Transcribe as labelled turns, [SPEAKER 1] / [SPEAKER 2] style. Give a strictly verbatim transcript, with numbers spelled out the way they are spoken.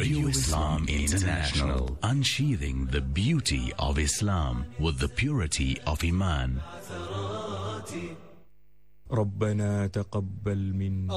[SPEAKER 1] Radio Islam International, unsheathing the beauty of Islam with the purity of Iman.
[SPEAKER 2] ربنا تقبل منا